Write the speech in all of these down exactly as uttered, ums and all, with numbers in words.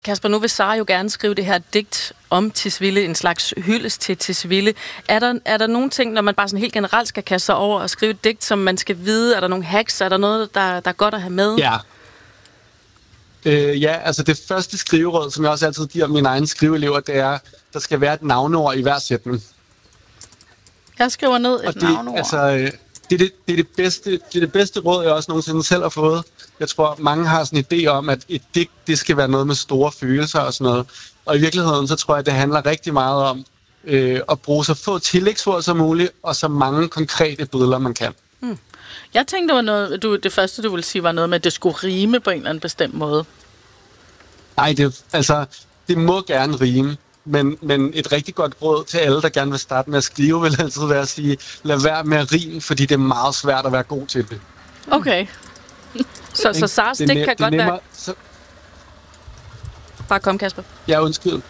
Kasper, nu vil Sara jo gerne skrive det her digt om Tisvilde, en slags hyldest til Tisvilde. Er der, er der nogle ting, når man bare sådan helt generelt skal kaste sig over og skrive et digt, som man skal vide? Er der nogle hacks? Er der noget, der, der er godt at have med? Ja. Øh, ja, altså det første skriveråd, som jeg også altid giver mine egne skriveelever, det er, der skal være et navneord i hver sætning. Jeg skriver ned et og det, navneord. Altså, øh, det, er det, det, er det, bedste, det er det bedste råd, jeg også nogensinde selv har fået. Jeg tror, mange har sådan en idé om, at et digt, det skal være noget med store følelser og sådan noget. Og i virkeligheden, så tror jeg, det handler rigtig meget om øh, at bruge så få tillægsord som muligt, og så mange konkrete billeder, man kan. Hmm. Jeg tænkte, det var noget, du, det første, du ville sige, var noget med, at det skulle rime på en eller anden bestemt måde. Nej, det, altså, det må gerne rime. Men, men et rigtig godt råd til alle, der gerne vil starte med at skrive, vil altid være at sige, lad være med at rime, fordi det er meget svært at være god til det. Okay. så så Saras digt kan godt nemmere, være... Så... Bare kom, Kasper. Ja, undskyld.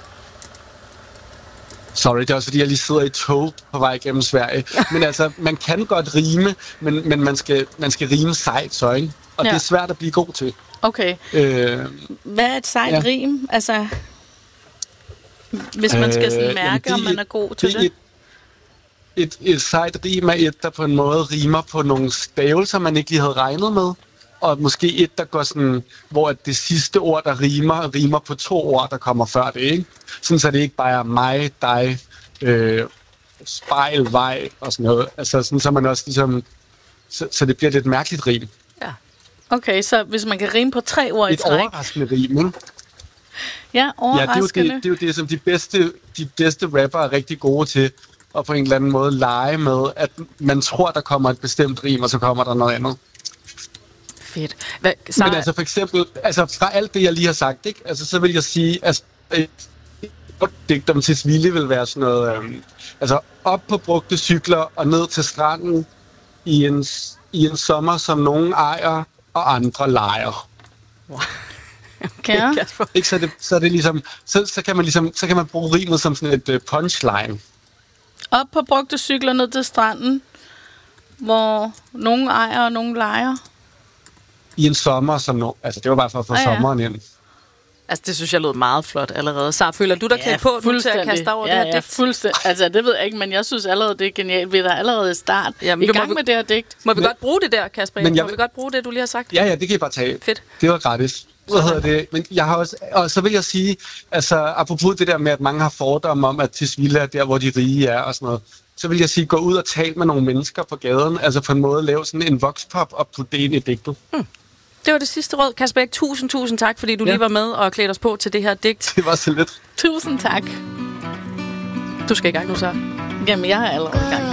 Sorry, det er også fordi, jeg lige sidder i tog på vej gennem Sverige. Men altså, man kan godt rime, men, men man, skal, man skal rime sejt, så ikke? Og ja. Det er svært at blive god til. Okay. Øh, Hvad er et sejt ja. rim? Altså... Hvis man skal sådan mærke, øh, om man er god til det? det. Et, et, et sejt rim er et, der på en måde rimer på nogle stavelser, man ikke lige havde regnet med. Og måske et, der går sådan, hvor det sidste ord, der rimer, rimer på to ord, der kommer før det, ikke? Sådan så det ikke bare er mig, dig, øh, spejl, vej og sådan noget. Altså sådan så man også ligesom, så, så det bliver lidt mærkeligt rim. Ja. Okay, så hvis man kan rime på tre ord et i træk. Et overraskende rim, ikke? Ja, overraskende. Ja, det er, jo det, det er jo det, som de bedste, de bedste rapper er rigtig gode til, at på en eller anden måde lege med, at man tror, der kommer et bestemt rim, og så kommer der noget andet. Fedt. Hvad, så... Men altså for eksempel, altså fra alt det, jeg lige har sagt, ikke? Altså så vil jeg sige, at et digt om Tisvilde vil være sådan noget, øhm, altså op på brugte cykler og ned til stranden i en, i en sommer, som nogen ejer og andre lejer. Wow. Okay, ja. Ikke, så, det, så, er det ligesom, så, så, kan man ligesom, så kan man bruge rimet som sådan et uh, punchline. Op på brugte cykler ned til stranden, hvor nogen ejer og nogen lejer. I en sommer, som no, altså det var bare for at få ah, ja. sommeren ind. Altså det synes jeg lød meget flot allerede. Så føler du dig ja, klædt på nu til at kaste over ja, det her digt? Ja, fuldstændig. Altså det ved jeg ikke, men jeg synes allerede, det er genialt. Vi er der allerede i start. Jamen, I gang vi, med det her digt. Må vi men, godt bruge det der, Kasper? Men jeg, må vi godt bruge det, du lige har sagt? Ja, ja, det kan I bare tage. Fedt. Det var gratis. Hvad hedder det? Men jeg har også, og så vil jeg sige, altså apropos det der med, at mange har fordomme om, at Tisvilde er der, hvor de rige er og sådan noget, så vil jeg sige, gå ud og tale med nogle mennesker på gaden, altså på en måde lave sådan en voxpop og putte det ind i digtet. Hmm. Det var det sidste råd. Kasper Bech, tusind, tusind tak, fordi du ja. lige var med og klædte os på til det her digt. Det var så lidt. Tusind tak. Du skal i gang nu så. Jamen, jeg er allerede i gang.